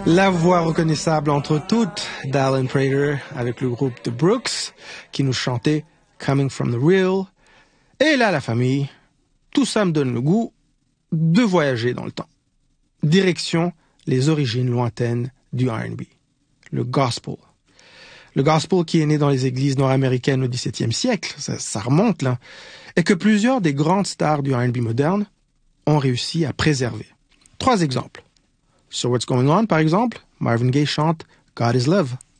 La voix reconnaissable entre toutes d'Alan Prater avec le groupe The Brooks qui nous chantait Coming from the Real. Et là, la famille, tout ça me donne le goût de voyager dans le temps. Direction les origines lointaines du R&B, le gospel. Le gospel qui est né dans les églises nord-américaines au XVIIe siècle, ça remonte là, et que plusieurs des grandes stars du R&B moderne ont réussi à préserver. 3 exemples. Sur What's Going On, par exemple, Marvin Gaye chante God is Love.